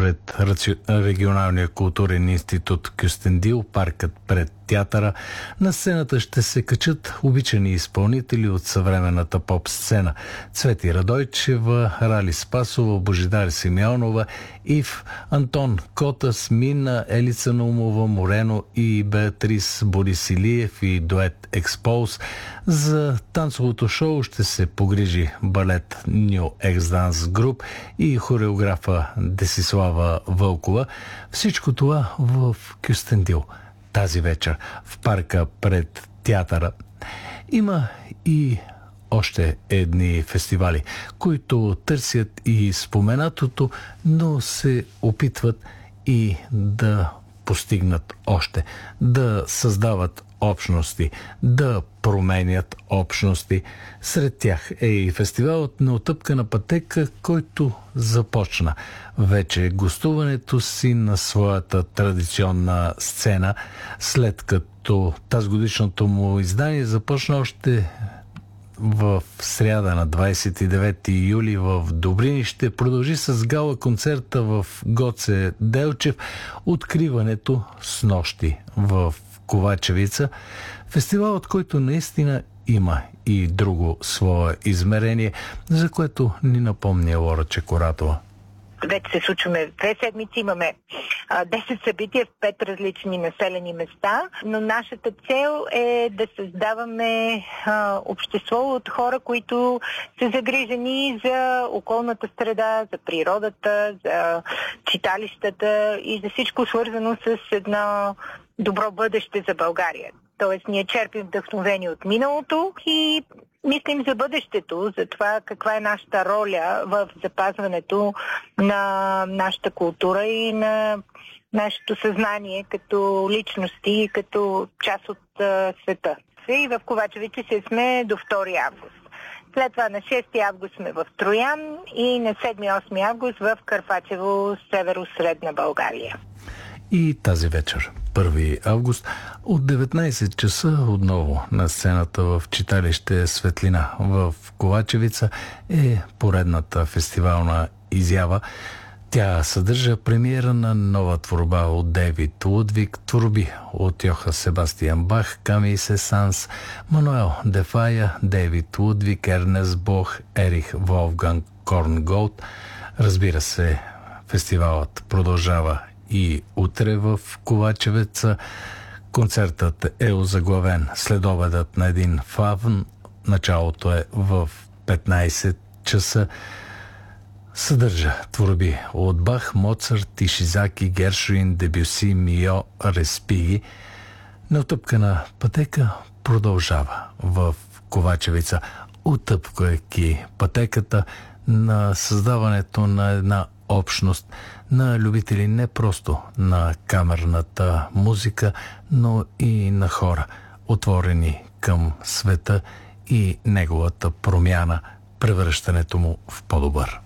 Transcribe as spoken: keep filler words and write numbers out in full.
пред Регионалния културен институт Кюстендил, паркът пред театъра. На сцената ще се качат обичани изпълнители от съвременната поп-сцена: Цвети Радойчева, Рали Спасова, Божидар Симеонова, Ив, Антон Котас, Мина, Елица Наумова, Морено и Беатрис Борисилиев и дует Експоуз. За танцовото шоу ще се погрижи балет New X Dance Group и хореографа Десислава Вълкова. Всичко това в Кюстендил тази вечер в парка пред театъра. Има и още едни фестивали, които търсят и споменатото, но се опитват и да постигнат още, да създават общности, да променят общности. Сред тях е и фестивалът на Отъпкана пътека, който започна вече гостуването си на своята традиционна сцена, след като тазгодишното му издание започна още в сряда на двадесет и девети юли в Добрини. Ще продължи с гала концерта в Гоце Делчев, откриването с нощи в Ковачевица. Фестивалът, който наистина има и друго свое измерение, за което ни напомня Лора Чекоратова. Вече се случваме две седмици, имаме а, десет събития в пет различни населени места, но нашата цел е да създаваме а, общество от хора, които са загрижени за околната среда, за природата, за читалищата и за всичко свързано с едно добро бъдеще за България. Тоест, ние черпим вдъхновение от миналото и мислим за бъдещето, за това каква е нашата роля в запазването на нашата култура и на нашето съзнание като личности и като част от а, света. И в Ковачевица се сме до втори август. След това на шести август сме в Троян и на седми и осми август в Карпачево, северо-средна България. И тази вечер, първи август, от деветнадесет часа отново на сцената в читалище Светлина в Ковачевица е поредната фестивална изява. Тя съдържа премиера на нова творба от Дейвид Лудвиг, творби от Йохан Себастиан Бах, Камил Сен-Санс, Мануел де Фая, Дейвид Лудвиг, Ернест Бох, Ерих Волфганг Корнголд. Разбира се, фестивалът продължава и утре в Ковачевица. Концертът е озаглавен Следобедът на един фавн. Началото е в петнадесет часа. Съдържа творби от Бах, Моцарт, Ишизаки, Гершуин, Дебюси, Мио, Респиги. Неотъпкана пътека продължава в Ковачевица, утъпкайки пътеката на създаването на една общност на любители не просто на камерната музика, но и на хора, отворени към света и неговата промяна, превръщането му в по-добър.